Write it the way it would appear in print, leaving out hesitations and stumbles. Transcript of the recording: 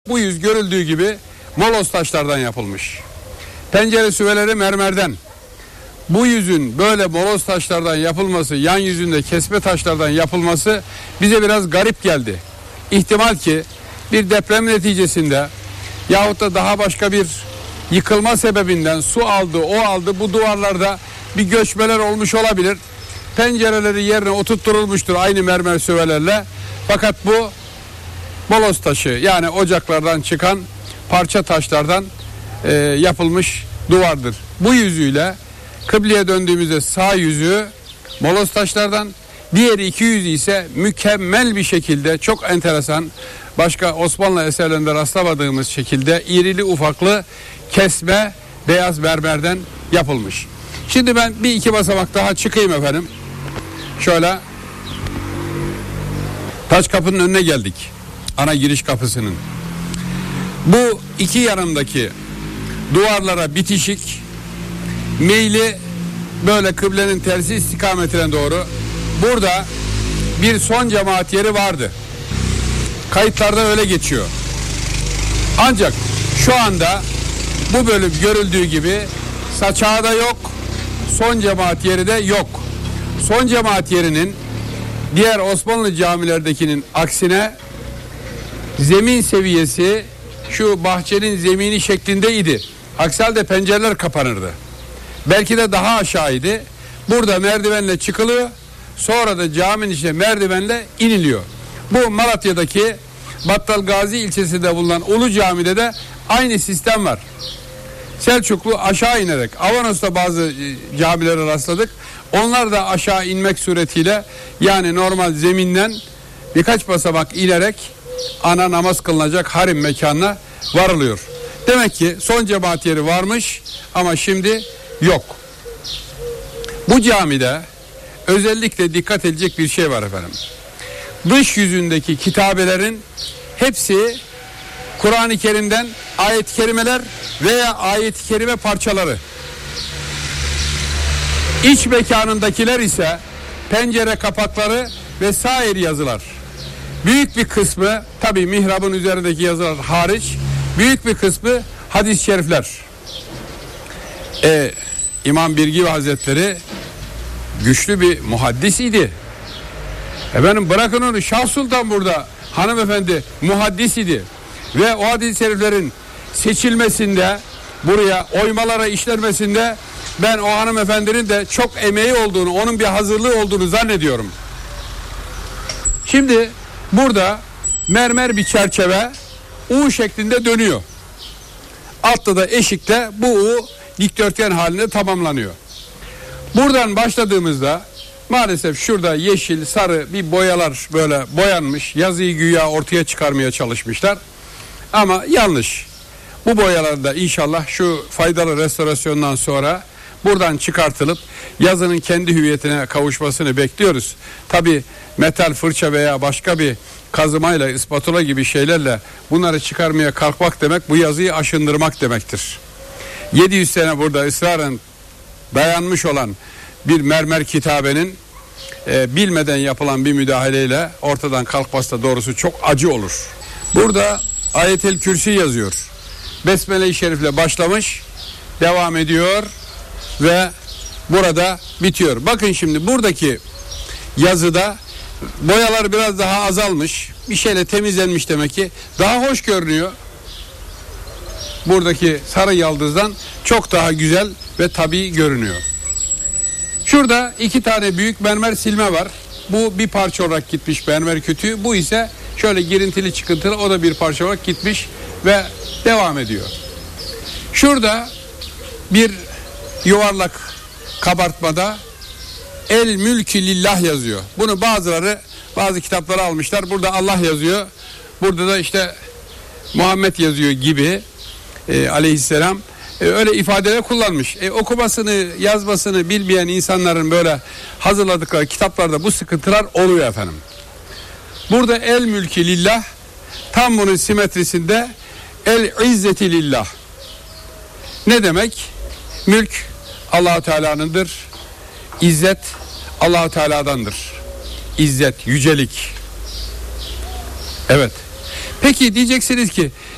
Bu yüz görüldüğü gibi moloz taşlardan yapılmış. Pencere süveleri mermerden. Bu yüzün böyle moloz taşlardan yapılması, yan yüzünde kesme taşlardan yapılması bize biraz garip geldi. İhtimal ki bir deprem neticesinde yahut da daha başka bir yıkılma sebebinden su aldı, o aldı, bu duvarlarda bir göçmeler olmuş olabilir. Pencereleri yerine oturtturulmuştur aynı mermer süvelerle. Fakat bu moloz taşı, yani ocaklardan çıkan parça taşlardan yapılmış duvardır. Bu yüzüyle kıbleye döndüğümüzde sağ yüzü moloz taşlardan, diğeri iki yüzü ise mükemmel bir şekilde, çok enteresan, başka Osmanlı eserlerinde rastlamadığımız şekilde irili ufaklı kesme beyaz mermerden yapılmış. Şimdi ben bir iki basamak daha çıkayım efendim. Şöyle taş kapının önüne geldik. Ana giriş kapısının. Bu iki yanındaki duvarlara bitişik, meyli böyle kıblenin tersi istikametine doğru burada bir son cemaat yeri vardı. Kayıtlarda öyle geçiyor. Ancak şu anda bu bölüm görüldüğü gibi saçağı da yok, son cemaat yeri de yok. Son cemaat yerinin diğer Osmanlı camilerdekinin aksine zemin seviyesi şu bahçenin zemini şeklindeydi. Aksi halde pencereler kapanırdı. Belki de daha aşağıydı. Burada merdivenle çıkılıyor. Sonra da caminin içine merdivenle iniliyor. Bu Malatya'daki Battal Gazi ilçesinde bulunan Ulu Cami'de de aynı sistem var. Selçuklu aşağı inerek, Avanos'ta bazı camilere rastladık. Onlar da aşağı inmek suretiyle, yani normal zeminden birkaç basamak inerek ana namaz kılınacak harim mekanına varılıyor. Demek ki son cemaat yeri varmış ama şimdi yok. Bu camide özellikle dikkat edilecek bir şey var efendim. Dış yüzündeki kitabelerin hepsi Kur'an-ı Kerim'den ayet-i kerimeler veya ayet-i kerime parçaları. İç mekanındakiler ise pencere kapakları ve sair yazılar. Büyük bir kısmı, tabi mihrabın üzerindeki yazılar hariç, büyük bir kısmı hadis-i şerifler. İmam Birgi Hazretleri güçlü bir muhaddis idi. Efendim bırakın onu, Şah Sultan burada hanımefendi muhaddis idi. Ve o hadis-i şeriflerin seçilmesinde, buraya oymalara işlenmesinde ben o hanımefendinin de çok emeği olduğunu, onun bir hazırlığı olduğunu zannediyorum. Şimdi burada mermer bir çerçeve U şeklinde dönüyor. Altta da eşikte bu U dikdörtgen halinde tamamlanıyor. Buradan başladığımızda maalesef şurada yeşil, sarı bir boyalar böyle boyanmış. Yazıyı güya ortaya çıkarmaya çalışmışlar. Ama yanlış. Bu boyalar da inşallah şu faydalı restorasyondan sonra buradan çıkartılıp yazının kendi hüviyetine kavuşmasını bekliyoruz. Tabi metal fırça veya başka bir kazımayla, ispatula gibi şeylerle bunları çıkarmaya kalkmak demek bu yazıyı aşındırmak demektir. 700 sene burada ısraren dayanmış olan bir mermer kitabenin bilmeden yapılan bir müdahaleyle ortadan kalkması da doğrusu çok acı olur. Burada Ayet-el Kürsi yazıyor. Besmele-i Şerif'le başlamış, devam ediyor ve burada bitiyor. Bakın şimdi buradaki yazıda boyalar biraz daha azalmış. Bir şeyle temizlenmiş demek ki. Daha hoş görünüyor. Buradaki sarı yaldızdan çok daha güzel ve tabii görünüyor. Şurada iki tane büyük mermer silme var. Bu bir parça olarak gitmiş mermer kütüğü. Bu ise şöyle girintili çıkıntılı, o da bir parça olarak gitmiş ve devam ediyor. Şurada bir yuvarlak kabartmada El Mülkü Lillah yazıyor. Bunu bazı kitaplara almışlar. Burada Allah yazıyor. Burada da işte Muhammed yazıyor gibi aleyhisselam öyle ifadeler kullanmış. Okumasını, yazmasını bilmeyen insanların böyle hazırladıkları kitaplarda bu sıkıntılar oluyor efendim. Burada El Mülkü Lillah, tam bunun simetrisinde El İzzeti Lillah. Ne demek? Mülk Allah-u Teala'nındır. İzzet Allah-u Teala'dandır. İzzet, yücelik. Evet. Peki diyeceksiniz ki